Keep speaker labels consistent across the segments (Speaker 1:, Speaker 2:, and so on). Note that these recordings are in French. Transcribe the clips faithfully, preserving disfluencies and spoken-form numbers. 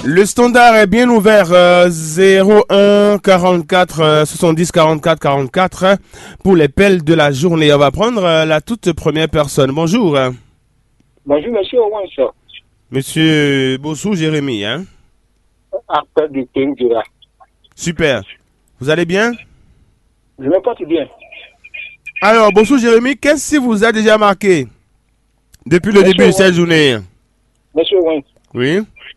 Speaker 1: Le standard est bien ouvert, euh, zéro un quarante-quatre euh, soixante-dix quarante-quatre quarante-quatre euh, pour les pelles de la journée. On va prendre euh, la toute première personne. Bonjour. euh,
Speaker 2: Bonjour, monsieur Owanso.
Speaker 1: Monsieur Bossou Jérémy, hein?
Speaker 2: Après du Tendura.
Speaker 1: Super. Vous allez bien?
Speaker 2: Je me porte bien.
Speaker 1: Alors, Bossou Jérémy, qu'est-ce qui vous a déjà marqué depuis le
Speaker 2: Monsieur
Speaker 1: début de cette
Speaker 2: Owanso.
Speaker 1: journée?
Speaker 2: Monsieur Owanso,
Speaker 1: Oui.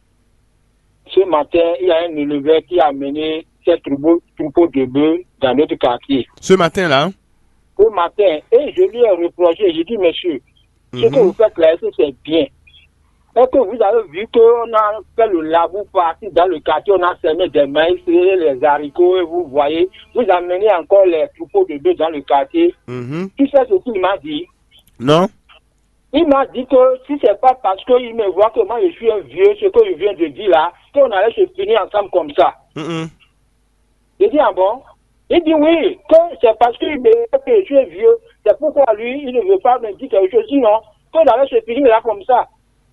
Speaker 2: ce matin, il y a un éleveur qui a amené ses troupeaux, troupeaux de bœufs dans notre quartier.
Speaker 1: Ce matin-là?
Speaker 2: Ce matin, et je lui ai reproché, j'ai dit, monsieur, ce que
Speaker 1: Mhm.
Speaker 2: vous faites là, est-ce que c'est bien? Est-ce que vous avez vu qu'on a fait le labour parti dans le quartier, on a semé des maïs, les haricots, et vous voyez, vous amenez encore les troupeaux de bœufs dans le quartier.
Speaker 1: Mhm.
Speaker 2: Tu sais ce qu'il m'a dit?
Speaker 1: Non?
Speaker 2: Il m'a dit que si c'est pas parce qu'il me voit que moi je suis un vieux, ce que je viens de dire là, qu'on allait se finir ensemble comme ça.
Speaker 1: Mhm.
Speaker 2: J'ai dit, ah bon? Il dit oui, que c'est parce qu'il me voit que je suis un vieux, c'est pourquoi lui, il ne veut pas me dire quelque chose, sinon, qu'on allait se finir là comme ça.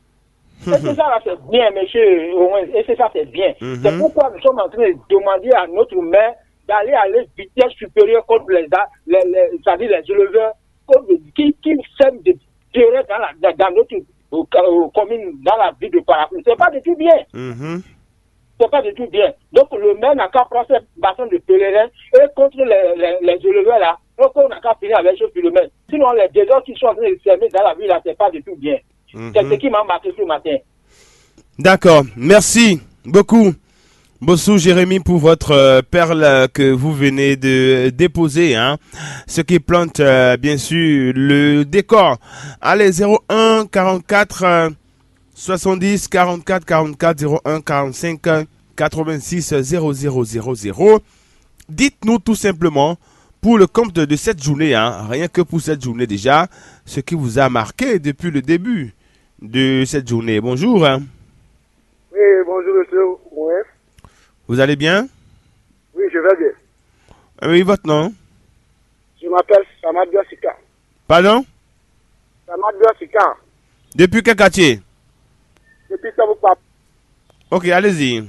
Speaker 2: Et c'est ça là, c'est bien, monsieur Owen, et c'est ça, c'est bien.
Speaker 1: Mhm.
Speaker 2: C'est pourquoi nous sommes en train de demander à notre maire d'aller à la vitesse supérieure contre les, les, les, c'est-à-dire les éleveurs contre- qui, qui sèment des terrains dans, la, dans, dans notre au, au, commune, dans la ville de Parakou. C'est pas du tout bien.
Speaker 1: Mhm.
Speaker 2: C'est pas du tout bien. Donc le maire n'a qu'à prendre cette bassin de pèlerins et contre les, les, les éleveurs là, donc on n'a qu'à finir avec ce phénomène. Sinon les dégâts qui sont en train de s'aimer dans la ville là, c'est pas du tout bien.
Speaker 1: Mhm.
Speaker 2: C'est ce qui m'a marqué ce matin.
Speaker 1: D'accord. Merci beaucoup, Bossou Jérémy, pour votre euh, perle euh, que vous venez de déposer. Hein. Ce qui plante, euh, bien sûr, le décor. Allez, zéro un quarante-quatre euh, soixante-dix quarante-quatre quarante-quatre zéro un quarante-cinq euh, quatre-vingt-six zéro zéro zéro zéro. Dites-nous tout simplement, pour le compte de, de cette journée, hein, rien que pour cette journée déjà, ce qui vous a marqué depuis le début de cette journée. Bonjour. Hein.
Speaker 3: Oui, bonjour monsieur. Oui,
Speaker 1: Vous allez bien?
Speaker 3: oui, je vais bien.
Speaker 1: Oui, votre nom?
Speaker 3: Je m'appelle Samad Sika.
Speaker 1: Pardon?
Speaker 3: Samad Sika.
Speaker 1: Depuis quel quartier?
Speaker 3: Depuis Taboupa,
Speaker 1: Ok, allez-y.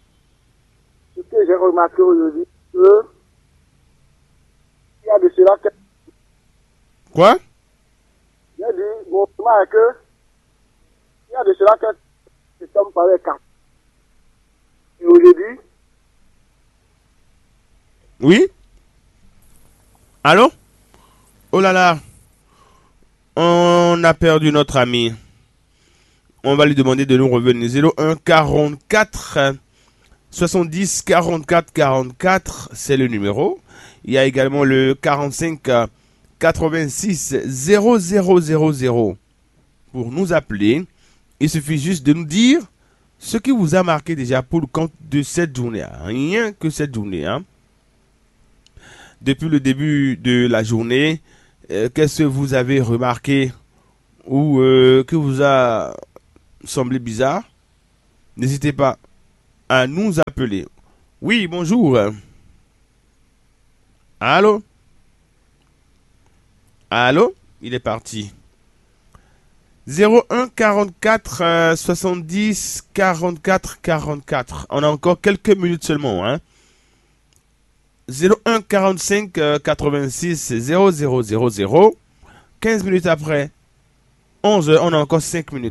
Speaker 3: ce que j'ai remarqué aujourd'hui, que il y a de cela que
Speaker 1: Quoi?
Speaker 3: j'ai dit, mon moment est que il y a de cela que cet homme parlait quand. Et aujourd'hui,
Speaker 1: Oui? Allô? Oh là là. On a perdu notre ami. On va lui demander de nous revenir. zéro un quarante-quatre soixante-dix quarante-quatre quarante-quatre, c'est le numéro. Il y a également le quarante-cinq quatre-vingt-six zéro zéro zéro zéro pour nous appeler. Il suffit juste de nous dire ce qui vous a marqué déjà pour le compte de cette journée. Rien que cette journée. Hein. Depuis le début de la journée, euh, qu'est-ce que vous avez remarqué ou euh, que vous a semblé bizarre? N'hésitez pas à nous appeler. Oui, bonjour. Allô? Allô? Il est parti. zéro un quarante-quatre euh, soixante-dix quarante-quatre quarante-quatre. On a encore quelques minutes seulement. Hein? zéro un quarante-cinq euh, quatre-vingt-six zéro zéro zéro zéro. quinze minutes après, onze heures, on a encore cinq minutes.